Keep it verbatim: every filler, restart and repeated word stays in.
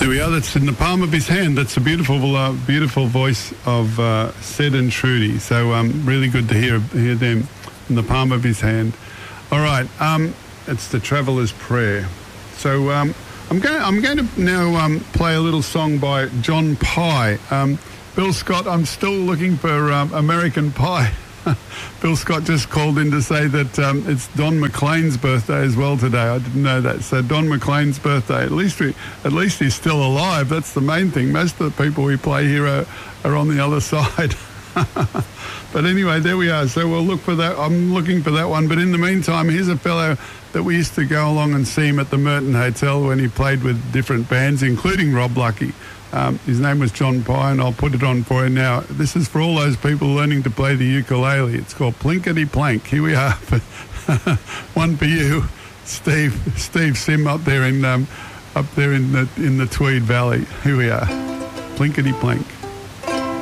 There we are. That's in the palm of his hand. That's a beautiful, uh, beautiful voice of uh, Sid and Trudy. So um, really good to hear hear them in the palm of his hand. All right, um, it's the Traveller's Prayer. So um, I'm going. I'm going to now um, play a little song by John Pye. Um, Bill Scott. I'm still looking for um, American Pie. Bill Scott just called in to say that um, it's Don McLean's birthday as well today. I didn't know that. So Don McLean's birthday. At least we, at least he's still alive. That's the main thing. Most of the people we play here are, are on the other side. But anyway, there we are. So we'll look for that. I'm looking for that one. But in the meantime, here's a fellow that we used to go along and see him at the Merton Hotel when he played with different bands, including Rob Lucky. Um, his name was John Pye, and I'll put it on for you now. This is for all those people learning to play the ukulele. It's called Plinkety Plank. Here we are. One for you, Steve. Steve Sim up there in um, up there in the in the Tweed Valley. Here we are. Plinkety Plank.